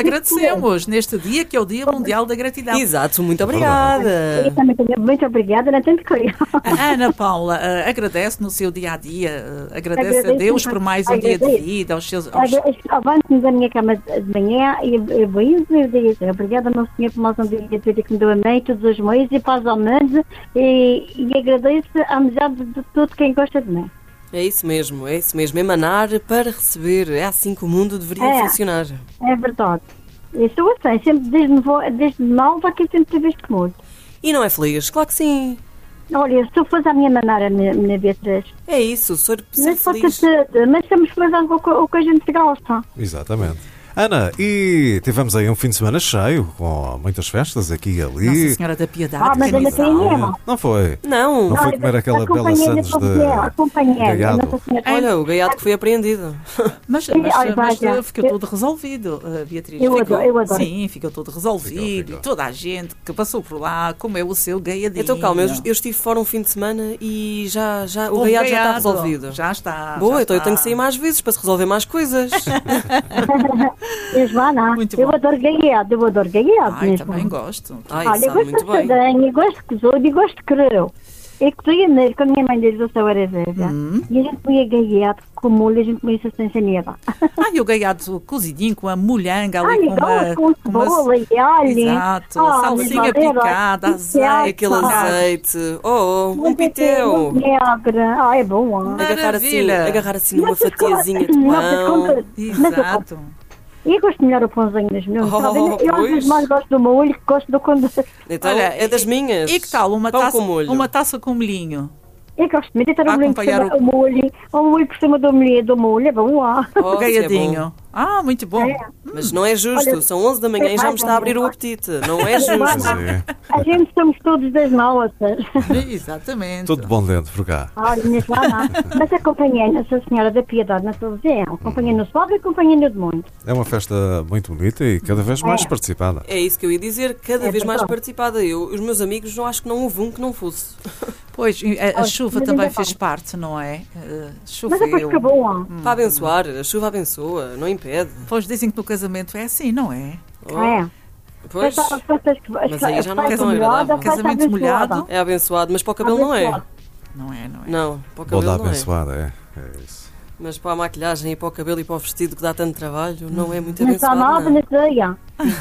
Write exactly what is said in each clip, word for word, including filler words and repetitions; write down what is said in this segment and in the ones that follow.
Agradecemos neste dia, que é o Dia Mundial da Gratidão. Exato, muito obrigada. Eu também tenho muito obrigada, não tenho coisa. A Ana Paula uh, agradece no seu dia-a-dia, uh, agradece Agradeço, a Deus por mais um dia de agradeço. vida, aos seus... Aos... Levanto-me da minha cama de manhã e eu vou isso e eu digo assim, obrigada, meu Senhor, por mais um dia de vida que me deu a mim, todos os meus, e paz ao mundo, e, e agradeço a amizade de todo quem gosta de mim. É isso mesmo, é isso mesmo. Emanar para receber. É assim que o mundo deveria É. funcionar. É verdade. Eu sou assim, sempre desde, desde nova aqui sempre tive este mundo. E não é feliz? Claro que sim. Olha, estou a fazer a minha maneira, minha, minha Beatriz. É isso, ser, ser Mas pode feliz. ser tudo, mas estamos fazendo o que a gente gosta. Exatamente. Ana, e tivemos aí um fim de semana cheio, com muitas festas aqui e ali. Nossa Senhora da Piedade. Ah, mas que ainda missão. tem mesmo. Não foi? Não. Não foi Olha, comer aquela a bela companheira sandes de a de companheira, gaiado. Nossa Senhora. Olha, o gaiato que foi apreendido. Mas, Sim, mas, olha, mas vai, ficou eu- tudo resolvido, uh, Beatriz. Eu ficou, adoro, eu adoro. Sim, ficou tudo resolvido. Ficou, ficou. E toda a gente que passou por lá comeu o seu gaiadinho. Então calma, eu, eu estive fora um fim de semana e já, já o O gaiato já está gaiado, resolvido. Já está. Boa, já então eu está. tenho que sair mais vezes para se resolver mais coisas. Eles vão lá. Muito Eu bom. adoro gaiado, eu adoro gaiado Ai, mesmo. também gosto. Ai, Olha, eu sabe gosto muito de bem. castanha, gosto de cozouro e gosto de creu. Eu cozinha nele, com a minha mãe desde o seu era velha. Hum. E a gente comia gaiado com molho, a gente comia isso sem saneba. Ai, o gaiado cozidinho com a molhanga ali, Ai, com uma... gosto com uma- cebola e alho. Exato, Ah, salsinha mas madeira, picada, isso é azeite. Aquele Ah. azeite. Oh, oh, um Mas é piteu. vinagre. Ah, é bom. ah. Agarrar assim, Maravilha. agarrar assim numa Mas as fatiazinha de coisas- mas as pão. coisas- mas eu- Exato. Eu gosto melhor o pãozinho das minhas. Oh, sabe? Eu às pois. vezes mais gosto do molho que gosto do quando. Então, Olha, é das minhas. E que tal uma Pão taça, com molho. uma taça com molhinho? Eu gosto de deitar A o molho por acompanhar cima, o- o molho, o molho por cima do molho, do molho, é bom lá. Oh, isso é Gaiadinho. bom. Ah, muito bom. É. Mas não é justo, Olha, são onze da manhã e já me está a abrir o apetite. Não é justo. Sim. A gente somos todos das nossas. Exatamente. Tudo bom dentro por cá. Olha, mas lá não. Mas acompanhei Nossa Senhora da Piedade na televisão. Acompanhei no Sol e acompanhei no Mundo. É uma festa muito bonita e cada vez mais É. participada. É isso que eu ia dizer, cada É vez mais verdade. participada. Eu, os meus amigos, não acho que não houve um que não fosse. Pois, e a, a Olha, chuva mas também ainda fez fala. parte, não é? Uh, Mas depois choveu. acabou lá. Para abençoar, a chuva abençoa, não impede. Pois dizem que no casamento é assim, não é? Oh, É. pois, As festas que- as Mas aí já não é festas tão molhadas, agradável. a festa Casamento abençoada. molhado. é abençoado, mas para o cabelo não é. Abençoada. Não é, não é? Não, para o Boda cabelo não é. abençoada, é. É isso. Mas para a maquilhagem e para o cabelo e para o vestido que dá tanto trabalho, não é muito Não está abençoado. nada não. nessa ideia.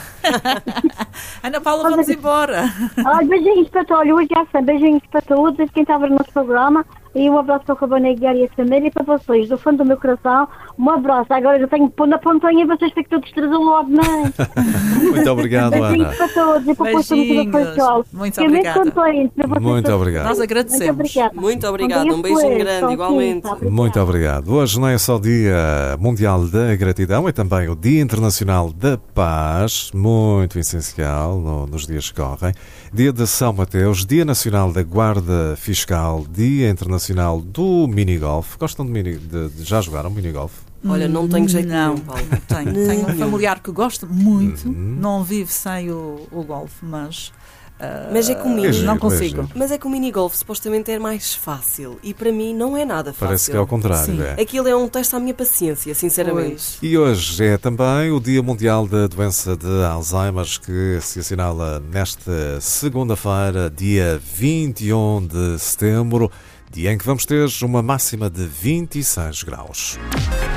Ana Paula, vamos embora. Olha, beijinhos para todos. Olha, hoje já sei, beijinhos para todos, e quem estava no nosso programa. E um abraço para o Rabana Guiar e a família e para vocês, do fundo do meu coração. Um abraço. Agora eu tenho que pôr na pontinha e vocês têm que todos trazer um lado, não é? Muito obrigado, Beijinhos Ana. para todos e para o posto do Beijinhos. pessoal. Muito Fiquei muito obrigada. contente por vocês Muito todos. obrigado. Nós agradecemos. Muito obrigada. Muito obrigado, dia um beijinho feliz, grande, com igualmente. licença, obrigada. Muito obrigado. Hoje não é só o Dia Mundial da Gratidão, é também o Dia Internacional da Paz, muito essencial no- nos dias que correm. Dia de São Mateus, Dia Nacional da Guarda Fiscal, Dia Internacional do Minigolf. Gostam de, mini, de, de já jogaram minigolf? Olha, não tenho jeito não, nenhum, Paulo. Tenho, tenho um Nenhum. familiar que gosta muito, Uhum. não vive sem o, o golfe, mas, ah, Mas é que o mini- É giro, não é consigo. giro. Mas é que o minigolf supostamente é mais fácil e para mim não é nada fácil. Parece que é ao contrário. Sim. É. Aquilo é um teste à minha paciência, sinceramente. Pois. E hoje é também o Dia Mundial da Doença de Alzheimer, que se assinala nesta segunda-feira, dia vinte e um de setembro, dia em que vamos ter uma máxima de vinte e seis graus.